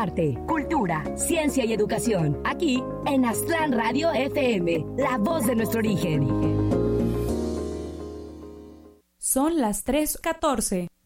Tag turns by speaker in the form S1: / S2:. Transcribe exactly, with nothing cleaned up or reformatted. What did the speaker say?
S1: arte, cultura, ciencia y educación. Aquí en Aztlán Radio F M, la voz de nuestro origen.
S2: Son las tres catorce.